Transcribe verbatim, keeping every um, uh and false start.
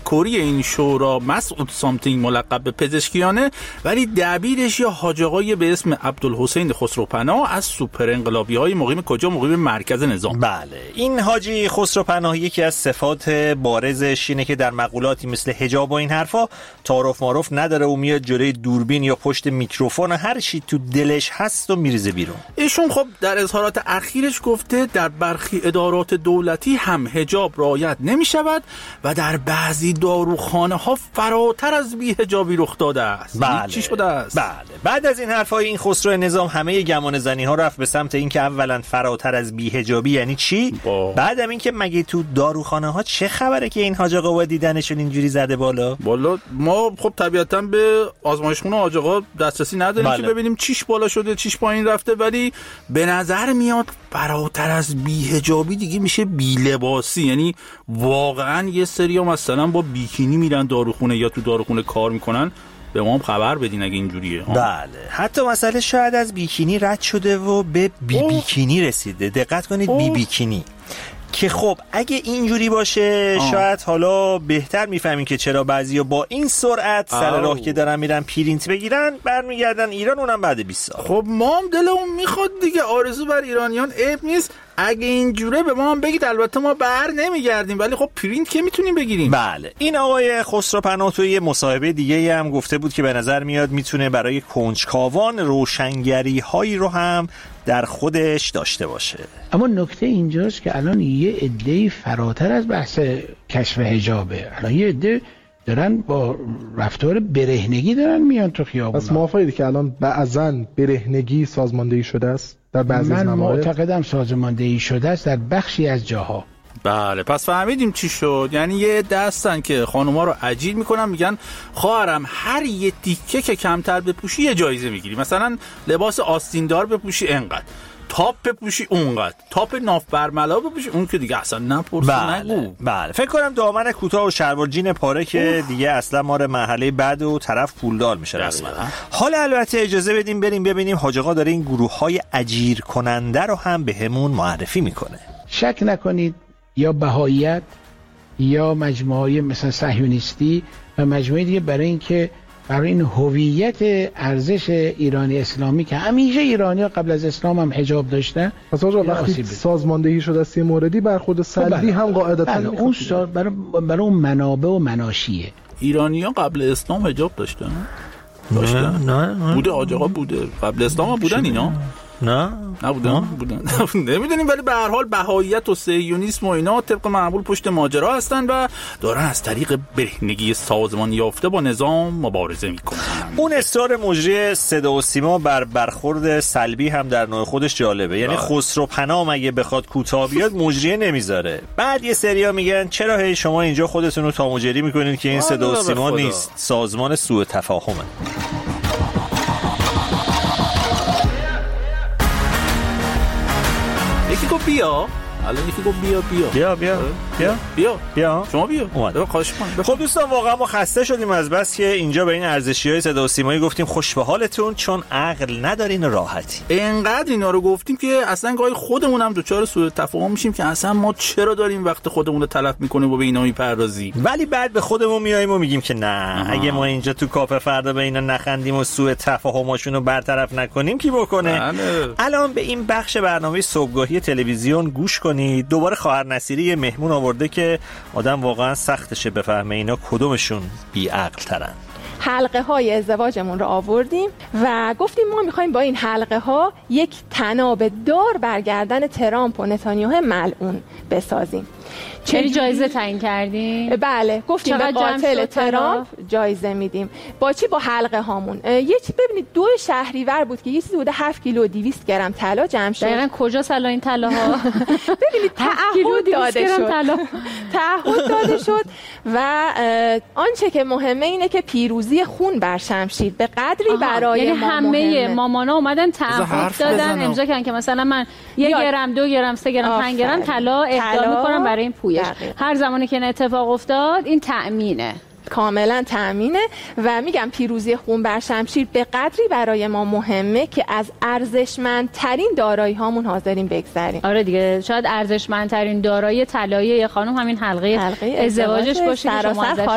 تفکری این شورا مسعود سامتینگ ملقب به پزشکیانه، ولی دبیرش یا حاج آقای به اسم عبدالحسین خسروپناه از سوپر انقلابی‌های مقیم کجا؟ مقیم مرکز نظام. بله، این حاجی خسروپناه یکی از صفات بارزش اینه که در مقولاتی مثل حجاب و این حرفا تعارف معارف نداره و میاد جلوی دوربین یا پشت میکروفون هر چی تو دلش هست و میریزه بیرون. ایشون خب در اظهارات اخیرش گفته در برخی ادارات دولتی هم حجاب رعایت نمی‌شود و در بعضی داروخانه‌ها فراتر از بی‌حجابی رخ داده است. بله. چی شده است؟ بله. بعد از این حرفای این خسرو نظام همه گمان زنی‌ها رفت به سمت این که اولا فراتر از بی‌حجابی یعنی چی؟ با. بعدم این که مگه تو داروخانه‌ها چه خبره که این حاج آقا با دیدنشون اینجوری زده بالا؟ بالا ما خب طبیعتاً به آزمایشخونه حاج آقا دسترسی نداریم بله. که ببینیم چیش بالا شده چیش پایین رفته، ولی به نظر میاد فراتر از بی‌حجابی دیگه میشه بی‌لباسی. یعنی واقعاً یه سری مثلا با بیکینی میرن داروخونه یا تو داروخونه کار میکنن. به ما هم خبر بدین اگه اینجوریه. بله، حتی مسئله شاید از بیکینی رد شده و به بی بیکینی رسیده. دقت کنید، بی بیکینی که خب اگه اینجوری باشه آه. شاید حالا بهتر میفهمین که چرا بعضیا با این سرعت سر آه. راه که دارن میرن پرینت بگیرن برمیگردن ایران، اونم بعد بیست سال. خب ما هم دلمون میخواد دیگه، آرزو بر ایرانیان عیب نیست. اگه اینجوره به ما هم بگید، البته ما بر نمیگردیم ولی خب پرینت که میتونیم بگیریم. بله، این آقای خسروپناه توی یه مصاحبه دیگه هم گفته بود که به نظر میاد میتونه برای کنجکاوان روشنگری هایی رو هم در خودش داشته باشه. اما نکته اینجاست که الان یه عده فراتر از بحث کشف حجابه، الان یه عده دارن با رفتار برهنگی دارن میان تو خیابونا. پس موافقید که الان بعضن برهنگی سازماندهی شده است در بعضی از موارد؟ من معتقدم سازماندهی شده است در بخشی از جاها. بله، پس فهمیدیم چی شد. یعنی یه دستن که خانوما رو اجیر میکنن، میگن خواهرم هر یه تیکه که کمتر بپوشی یه جایزه میگیری. مثلا لباس آستیندار بپوشی انقدر، تاپ بپوشی اونقدر، تاپ ناف برملا بپوشی اون که دیگه اصلا نپرسه. بله نگو. بله، فکر کنم دامن کوتاه و شلوار جین پاره که اوه. دیگه اصلا ما رو مرحله بعد و طرف پولدار میشه رسما. حالا البته اجازه بدیم بریم ببینیم حاج آقا داره این گروه‌های اجیر کننده رو هم بهمون معرفی میکنه. شک نکنید یا بهاییت یا مجموعه مثلا صهیونیستی و مجموعه دیگه برای اینکه برای این هویت ارزش ایرانی اسلامی که همیشه ایرانی‌ها قبل از اسلام هم حجاب داشتن، پس آقا وقتی سازماندهی شده است موردی برخورد سلبی هم قاعدتاً بله اون برای برای اون منابع و مناشیه. ایرانی‌ها قبل اسلام حجاب داشتن؟ داشتن؟ نه نه بوده حاج آقا بوده. قبل اسلام هم بودن اینا؟ نه نبودن بودن نمیدونیم، ولی به هر حال بهاییت و صهیونیسم و اینا طبق معمول پشت ماجرا هستن و دارن از طریق برهنگی سازمان یافته با نظام مبارزه میکنن. اون اصرار مجری صدا و سیما بر برخورد سلبی هم در نوع خودش جالبه. یعنی خسروپناه مگه بخواد کوتاه بیاد مجریه نمیذاره. بعد یه سریا میگن چرا هی شما اینجا خودتون رو تامجری میکنید که این صدا و سیما نیست، سازمان سوء تفاهمه. یکی گفت بیا، الان یکی گفت بیا بیا بیا بیا بیا بیا بیا شما بیا اومد. خواهش می‌کنم. خب دوستان واقعا ما خسته شدیم از بس که اینجا به این ارزشی‌های صدا و سیمایی گفتیم خوش به حالتون، چون عقل ندارین و راحتی. اینقدر اینا رو گفتیم که اصلا گاهی خودمون هم دوچار سوء تفاهم میشیم که اصلا ما چرا داریم وقت خودمون رو تلف میکنیم و به اینا میپردازیم، ولی بعد به خودمون میایم و میگیم که نه آها. اگه ما اینجا تو کافه فردا به اینا نخندیم و سوء تفاهماشون رو برطرف نکنیم کی بکنه؟ بله. الان به این بخش برنامه صبحگاهی تلویزیون گوش کنید. دوباره خواهر نصیری یه مهمون آورده که آدم واقعا سختشه بفهمه اینا کدومشون بی عقل ترن. حلقه های ازدواجمون رو آوردیم و گفتیم ما میخوایم با این حلقه ها یک تناب دار برگردن ترامپ و نتانیاهو ملعون بسازیم. چه جایزه تعیین کردیم؟ بله، گفتیم به قاتل ترامپ جایزه میدیم. با چی؟ با حلقه هامون. یه چی ببینید، دو شهریور بود که یه چیزی بوده هفت کیلو و دویست گرم طلا جمع شد. دقیقاً کجا سلا این طلاها؟ ببینید تعهد داده شد. تعهد داده شد و آنچه که مهمه اینه که پیروزی خون بر شمشیر به قدری برای یعنی ما همه مامانا اومدن تعهد دادن امضا کردن که مثلا من یک گرم، دو گرم، سه گرم، پنج گرم طلا اهدا میکنم برای این پویش. هر زمانی که این اتفاق افتاد این تأمینه، کاملا تأمینه و میگم پیروزی خون بر شمشیر به قدری برای ما مهمه که از ارزشمندترین دارایی هامون حاضرین بگذریم. آره دیگه، شاید ارزشمندترین دارایی طلایی خانم همین حلقه, حلقه ازدواجش باشه که شما